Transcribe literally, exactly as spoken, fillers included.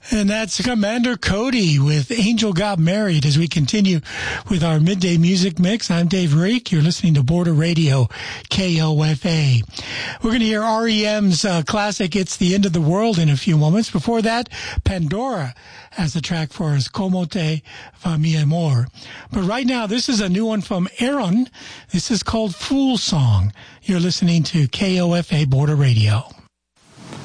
And that's Commander Cody with Angel Got Married as we continue with our midday music mix. I'm Dave Reek. You're listening to Border Radio, K O F A. We're going to hear R E M's uh, classic, It's the End of the World, in a few moments. Before that, Pandora has the track for us, Como Te Va Mi Amor. But right now, this is a new one from Aaron. This is called Fool Song. You're listening to K O F A Border Radio.